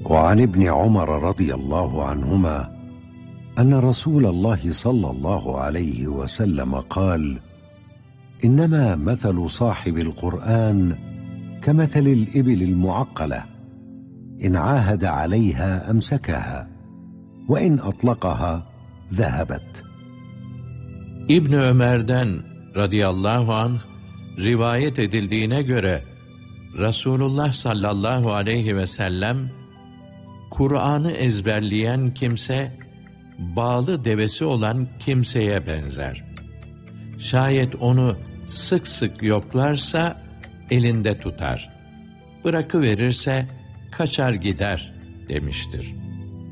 وعن ابن عمر رضي الله عنهما أن رسول الله صلى الله عليه وسلم قال: إنما مثل صاحب القرآن كمثل الإبل المعقلة، إن عاهد عليها أمسكها، وإن أطلقها ذهبت. İbn Ömer'den radıyallahu anh rivayet edildiğine göre Resulullah sallallahu aleyhi ve sellem, Kur'an'ı ezberleyen kimse bağlı devesi olan kimseye benzer. Şayet onu sık sık yoklarsa elinde tutar, bırakıverirse kaçar gider demiştir.